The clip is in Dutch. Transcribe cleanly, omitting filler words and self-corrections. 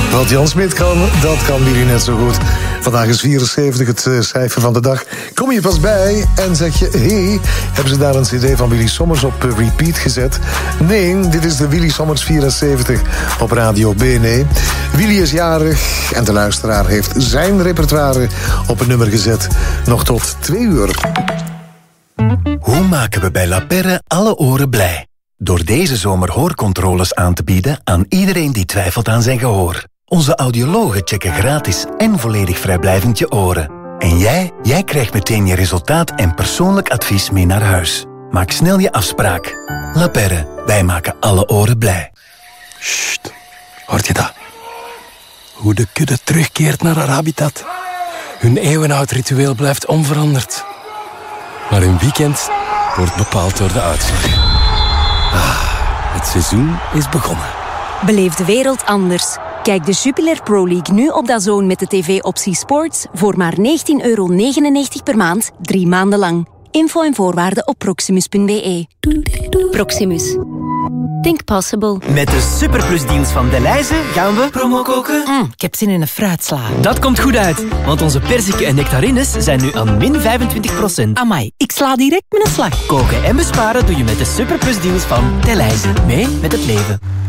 Wat Jan Smit kan, dat kan Willy net zo goed. Vandaag is 74 het cijfer van de dag. Kom je pas bij en zeg je... Hey, hebben ze daar een cd van Willy Sommers op repeat gezet? Nee, dit is de Willy Sommers 74 op Radio B. Nee, Willy is jarig en de luisteraar heeft zijn repertoire op een nummer gezet. Nog tot 2 uur. Hoe maken we bij La Perre alle oren blij? Door deze zomer hoorcontroles aan te bieden aan iedereen die twijfelt aan zijn gehoor. Onze audiologen checken gratis en volledig vrijblijvend je oren. En jij krijgt meteen je resultaat en persoonlijk advies mee naar huis. Maak snel je afspraak. La Perre, wij maken alle oren blij. Sst, hoort je dat? Hoe de kudde terugkeert naar haar habitat. Hun eeuwenoud ritueel blijft onveranderd. Maar hun weekend wordt bepaald door de uitslag. Het seizoen is begonnen. Beleef de wereld anders. Kijk de Jupiler Pro League nu op DAZN met de tv-optie Sports voor maar €19,99 per maand, 3 maanden lang. Info en voorwaarden op proximus.be. Proximus. Think possible. Met de superplusdeals van Delhaize gaan we promo koken. Ik heb zin in een fruitsla. Dat komt goed uit, want onze perziken en nectarines zijn nu aan min 25%. Amai, ik sla direct met een slag. Koken en besparen doe je met de superplusdeals van Delhaize. Mee met het leven.